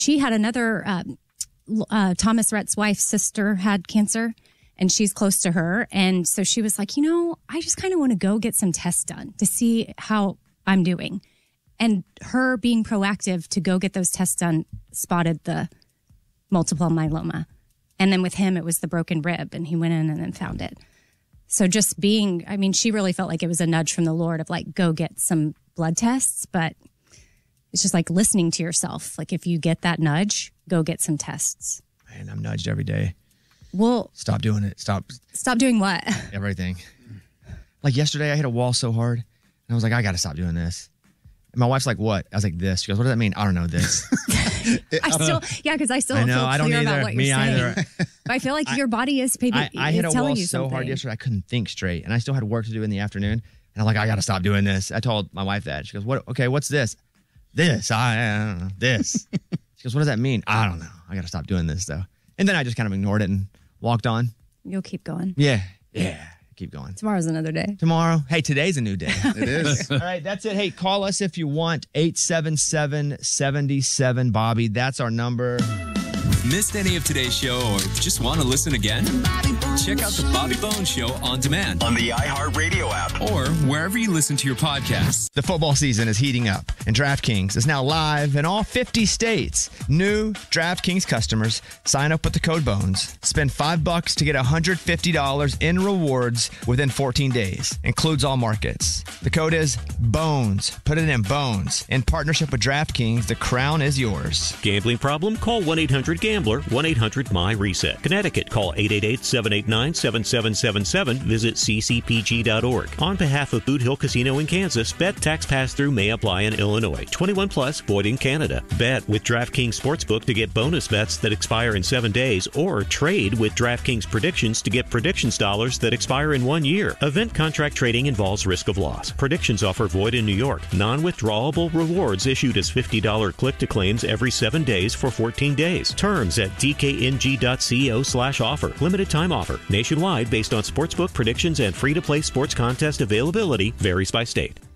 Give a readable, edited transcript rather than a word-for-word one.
she had another, Thomas Rhett's wife's sister had cancer, and she's close to her. And so she was like, I just kind of want to go get some tests done to see how I'm doing. And her being proactive to go get those tests done spotted the multiple myeloma. And then with him, it was the broken rib, and he went in and then found it. So just she really felt like it was a nudge from the Lord of like, go get some blood tests. But it's just like listening to yourself. Like if you get that nudge, go get some tests. Man, I'm nudged every day. Well, stop doing it. Stop doing what? Everything. Like yesterday, I hit a wall so hard, and I was like, I got to stop doing this. And my wife's like, what? I was like, this. She goes, what does that mean? I don't know this. Because I still I don't know, feel I don't clear either. about what Me you're saying. either. But I feel like your body is maybe I hit a telling wall you so something. hard yesterday, I couldn't think straight, and I still had work to do in the afternoon. And I'm like, I got to stop doing this. I told my wife that. She goes, what? Okay, what's this? This. I don't know. This. She goes, what does that mean? I don't know. I got to stop doing this, though. And then I just kind of ignored it and walked on. You'll keep going. Yeah. Keep going. Tomorrow's another day. Tomorrow. Hey, today's a new day. It is. All right, that's it. Hey, call us if you want. 877-77-Bobby. That's our number. Missed any of today's show or just want to listen again? Check out the Bobby Bones Show on demand on the iHeartRadio app or wherever you listen to your podcasts. The football season is heating up, and DraftKings is now live in all 50 states. New DraftKings customers sign up with the code BONES. Spend $5 to get $150 in rewards within 14 days. Includes all markets. The code is BONES. Put it in BONES. In partnership with DraftKings, the crown is yours. Gambling problem? Call 1-800-GAMBLER. 1-800-MY-RESET. Connecticut, call 888-789-7777. Visit ccpg.org. On behalf of Boot Hill Casino in Kansas, bet tax pass-through may apply in Illinois. 21 plus, void in Canada. Bet with DraftKings Sportsbook to get bonus bets that expire in 7 days, or trade with DraftKings Predictions to get predictions dollars that expire in 1 year. Event contract trading involves risk of loss. Predictions offer void in New York. Non-withdrawable rewards issued as $50 click-to-claims every 7 days for 14 days. Terms at dkng.co/offer. Limited time offer. Nationwide based on sportsbook predictions and free-to-play sports contest availability varies by state.